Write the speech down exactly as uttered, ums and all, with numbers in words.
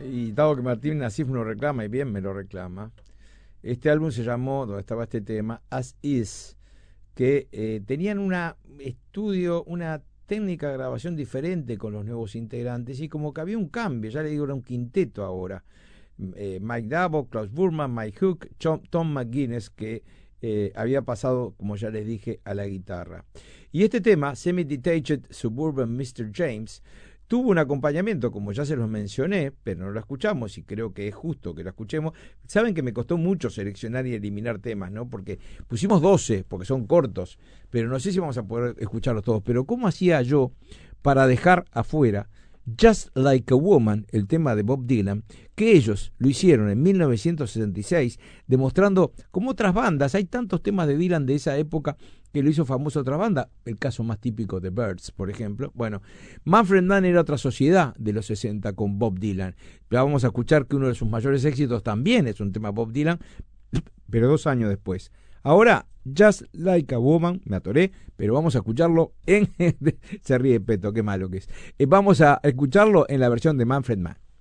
Y dado que Martín Nasif lo reclama, y bien me lo reclama, este álbum se llamó, donde estaba este tema, As Is, que eh, tenían un estudio, una técnica de grabación diferente con los nuevos integrantes, y como que había un cambio, ya le digo, era un quinteto ahora. Eh, Mike Davo, Klaus Burman, Mike Hook, Tom McGuinness, que eh, había pasado, como ya les dije, a la guitarra. Y este tema, Semi-Detached Suburban mister James, tuvo un acompañamiento, como ya se los mencioné, pero no lo escuchamos y creo que es justo que lo escuchemos. Saben que me costó mucho seleccionar y eliminar temas, ¿no? Porque pusimos doce, porque son cortos, pero no sé si vamos a poder escucharlos todos. Pero ¿cómo hacía yo para dejar afuera Just Like a Woman, el tema de Bob Dylan, que ellos lo hicieron en mil novecientos sesenta y seis, demostrando como otras bandas, hay tantos temas de Dylan de esa época que lo hizo famoso otra banda, el caso más típico de Byrds, por ejemplo. Bueno, Manfred Mann era otra sociedad de los sesenta con Bob Dylan, pero vamos a escuchar que uno de sus mayores éxitos también es un tema Bob Dylan, pero dos años después. Ahora, Just Like a Woman, me atoré, pero vamos a escucharlo en... Se ríe Peto, qué malo que es. Eh, vamos a escucharlo en la versión de Manfred Mann.